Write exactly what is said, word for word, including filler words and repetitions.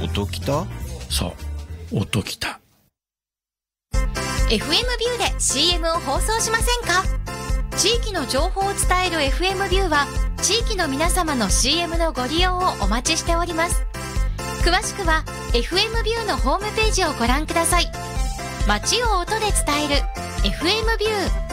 音きた？ そう音きた。 エフエム ビューで シーエム を放送しませんか？地域の情報を伝える エフエム ビューは地域の皆様の シーエム のご利用をお待ちしております。詳しくは エフエム ビューのホームページをご覧ください。街を音で伝える エフエム ビュー。